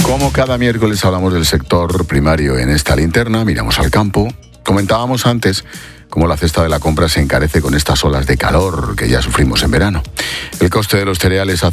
Como cada miércoles hablamos del sector primario en esta linterna, miramos al campo. Comentábamos antes cómo la cesta de la compra se encarece con estas olas de calor que ya sufrimos en verano. El coste de los cereales hace